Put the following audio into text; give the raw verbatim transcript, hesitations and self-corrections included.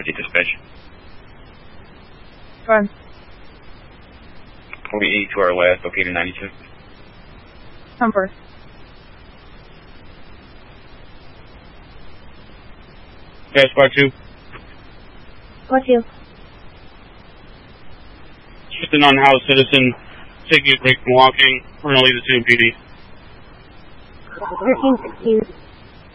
fifty dispatch. Run. forty-eight to our last, located ninety-two. Number. Okay, spot two. Spot two. Just an unhoused citizen taking a break from walking. We're going to leave the scene, P D. thirteen sixteen.